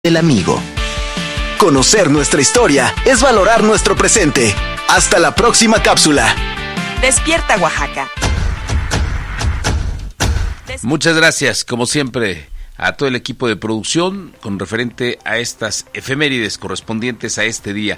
del amigo. Conocer nuestra historia es valorar nuestro presente. Hasta la próxima cápsula. Despierta Oaxaca. Muchas gracias, como siempre, a todo el equipo de producción con referente a estas efemérides correspondientes a este día.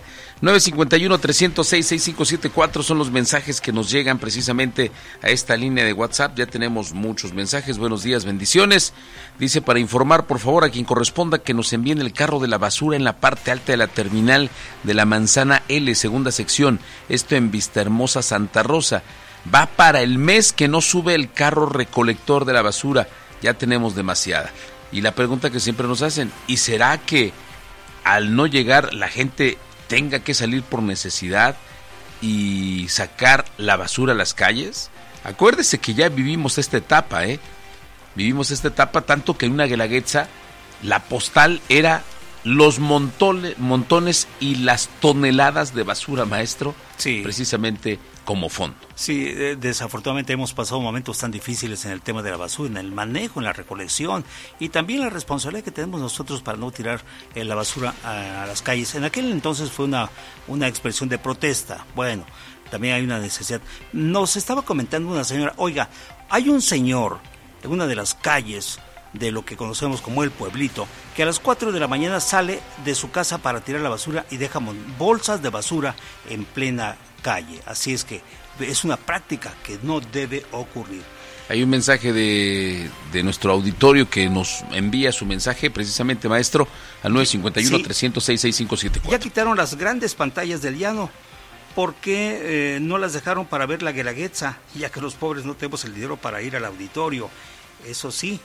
951-306-6574 son los mensajes que nos llegan precisamente a esta línea de WhatsApp. Ya tenemos muchos mensajes. Buenos días, bendiciones. Dice, para informar, por favor, a quien corresponda que nos envíen el carro de la basura en la parte alta de la terminal de la Manzana L, segunda sección. Esto en Vistahermosa, Santa Rosa. Va para el mes que no sube el carro recolector de la basura. Ya tenemos demasiada. Y la pregunta que siempre nos hacen, ¿y será que al no llegar la gente tenga que salir por necesidad y sacar la basura a las calles? Acuérdese que ya vivimos esta etapa, Vivimos esta etapa tanto que en una guelaguetza la postal era los montones y las toneladas de basura, maestro, sí, precisamente como fondo. Sí, desafortunadamente hemos pasado momentos tan difíciles en el tema de la basura, en el manejo, en la recolección y también la responsabilidad que tenemos nosotros para no tirar la basura a las calles. En aquel entonces fue una expresión de protesta. Bueno, también hay una necesidad. Nos estaba comentando una señora, oiga, hay un señor en una de las calles de lo que conocemos como el pueblito, que a las 4 de la mañana sale de su casa para tirar la basura y deja bolsas de basura en plena calle. Así es que es una práctica que no debe ocurrir. Hay un mensaje de nuestro auditorio que nos envía su mensaje, precisamente, maestro, al 951-306-6574. Ya quitaron las grandes pantallas del llano. ¿Por qué no las dejaron para ver la guelaguetza? Ya que los pobres no tenemos el dinero para ir al auditorio. Eso sí,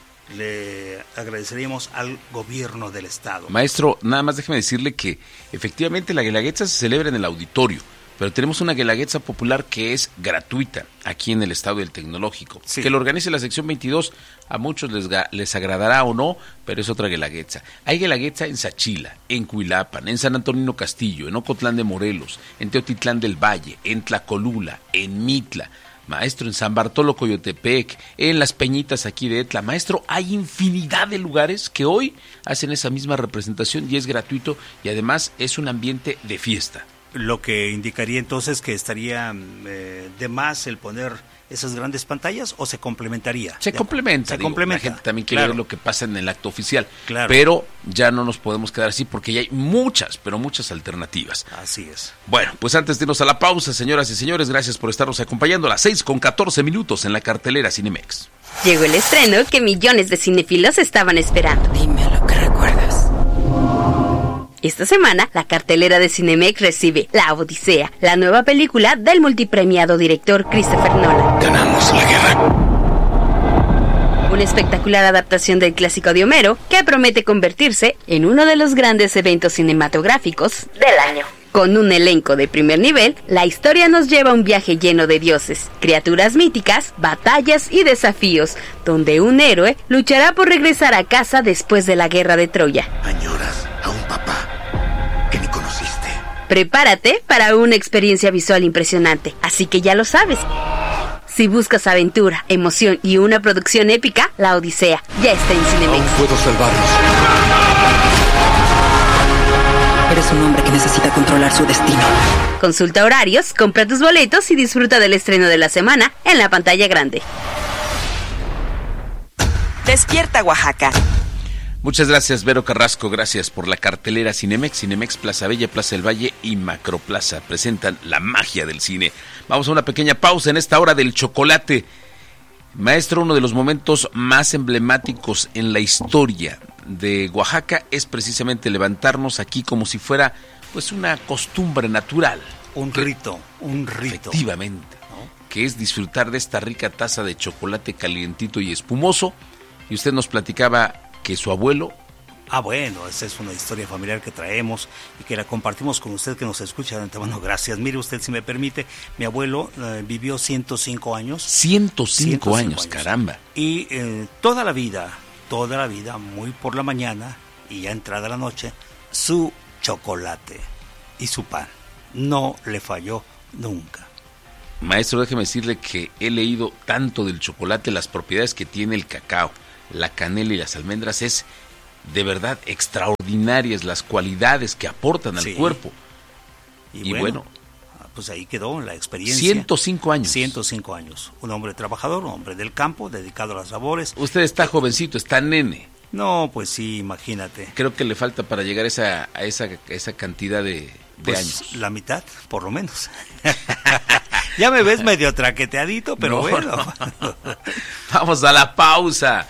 le agradeceríamos al gobierno del estado. Maestro, nada más déjeme decirle que efectivamente la guelaguetza se celebra en el auditorio, pero tenemos una guelaguetza popular que es gratuita aquí en el estado del Tecnológico. Sí. Que lo organice la sección 22, a muchos les agradará o no, pero es otra guelaguetza. Hay guelaguetza en Sachila, en Cuilapan, en San Antonino Castillo, en Ocotlán de Morelos, en Teotitlán del Valle, en Tlacolula, en Mitla. Maestro, en San Bartolo, Coyotepec, en Las Peñitas aquí de Etla. Maestro, hay infinidad de lugares que hoy hacen esa misma representación y es gratuito y además es un ambiente de fiesta. Lo que indicaría entonces que estaría de más el poner esas grandes pantallas, ¿o se complementaría? Se complementa. La gente también quiere ver lo que pasa en el acto oficial, pero ya no nos podemos quedar así porque ya hay muchas alternativas. Así es. Bueno, pues antes de irnos a la pausa, señoras y señores, gracias por estarnos acompañando a las 6:14 en la cartelera Cinemex. Llegó el estreno que millones de cinéfilos estaban esperando. Dime lo que recuerdas. Esta semana, la cartelera de Cinemex recibe La Odisea, la nueva película del multipremiado director Christopher Nolan. Ganamos la guerra. Una espectacular adaptación del clásico de Homero que promete convertirse en uno de los grandes eventos cinematográficos del año. Con un elenco de primer nivel, la historia nos lleva a un viaje lleno de dioses, criaturas míticas, batallas y desafíos, donde un héroe luchará por regresar a casa después de la guerra de Troya. Añoras a un papá que ni conociste. Prepárate para una experiencia visual impresionante, así que ya lo sabes. Si buscas aventura, emoción y una producción épica, La Odisea ya está en Cinemex. Aún puedo salvarlos. Eres un hombre que necesita controlar su destino. Consulta horarios, compra tus boletos y disfruta del estreno de la semana en la pantalla grande. Despierta Oaxaca. Muchas gracias, Vero Carrasco, gracias por la cartelera Cinemex. Cinemex, Plaza Bella, Plaza del Valle y Macroplaza presentan la magia del cine. Vamos a una pequeña pausa en esta hora del chocolate. Maestro, uno de los momentos más emblemáticos en la historia de Oaxaca es precisamente levantarnos aquí como si fuera pues una costumbre natural. Un rito. Efectivamente, ¿no? Que es disfrutar de esta rica taza de chocolate calientito y espumoso. Y usted nos platicaba que su abuelo... Bueno, esa es una historia familiar que traemos y que la compartimos con usted que nos escucha de antemano. Gracias. Mire usted, si me permite, mi abuelo vivió 105 años. 105 años, caramba. Y toda la vida, muy por la mañana y ya entrada la noche, su chocolate y su pan. No le falló nunca. Maestro, déjeme decirle que he leído tanto del chocolate, las propiedades que tiene el cacao, la canela y las almendras, es de verdad extraordinarias las cualidades que aportan al cuerpo. Y bueno, pues ahí quedó la experiencia. 105 años. 105 años. Un hombre trabajador, un hombre del campo, dedicado a las labores. Usted está jovencito, está nene. No, pues sí, imagínate. Creo que le falta para llegar a esa cantidad de años. La mitad, por lo menos. Ya me ves medio traqueteadito, pero bueno. No. Vamos a la pausa.